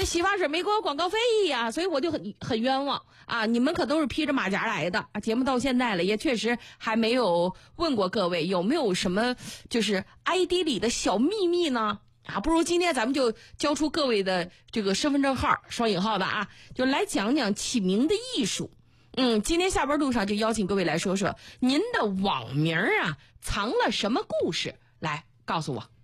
洗发水没给我广告费呀，所以我就很冤枉啊！你们可都是披着马甲来的啊！节目到现在了，也确实还没有问过各位有没有什么就是 ID 里的小秘密呢？啊，不如今天咱们就交出各位的这个身份证号双引号的啊，就来讲讲起名的艺术。今天下班路上就邀请各位来说说您的网名啊藏了什么故事，来告诉我。